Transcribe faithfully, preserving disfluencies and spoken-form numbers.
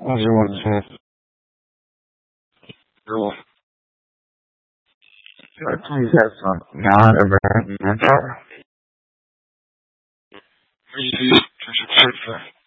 Everyone says, "Girl, please have some non-American mentor." Please, to support that.